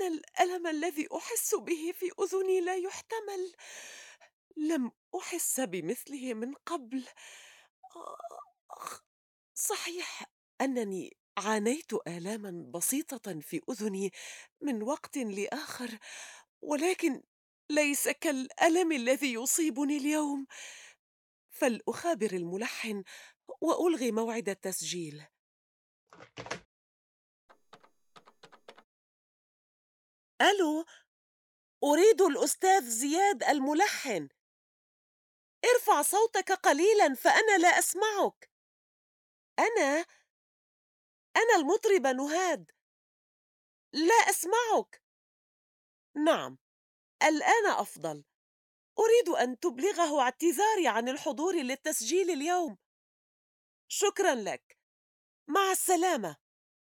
الألم الذي أحس به في أذني لا يحتمل. لم أحس بمثله من قبل. آخ، صحيح أنني عانيت آلامًا بسيطة في أذني من وقت لآخر، ولكن ليس كالألم الذي يصيبني اليوم. فلأخابر الملحن وألغي موعد التسجيل. ألو، أريد الأستاذ زياد الملحن. ارفع صوتك قليلا فأنا لا أسمعك. أنا أنا المطربة نهاد. لا أسمعك. نعم، الآن أفضل. أريد أن تبلغه اعتذاري عن الحضور للتسجيل اليوم. شكرا لك. مع السلامة.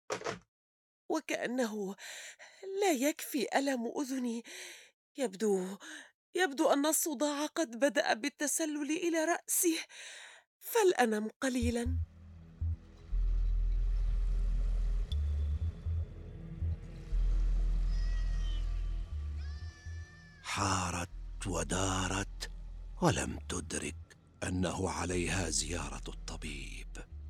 وكأنه لا يكفي ألم أذني. يبدو يبدو أن الصداع قد بدأ بالتسلل إلى رأسي. فلأنم قليلا. حارت ودارت ولم تدرك أنه عليها زيارة الطبيب.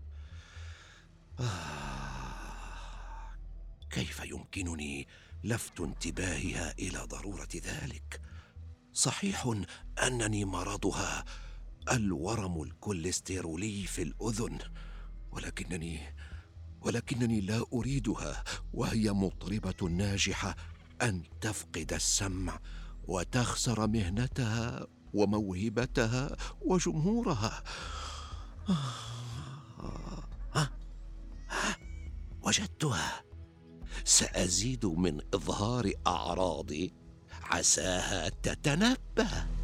كيف يمكنني لفت انتباهها إلى ضرورة ذلك؟ صحيح أنني مرضها الورم الكوليسترولي في الأذن، ولكنني لا أريدها وهي مطربة ناجحة أن تفقد السمع وتخسر مهنتها وموهبتها وجمهورها. وجدتها. سأزيد من إظهار أعراضي عساها تتنبه.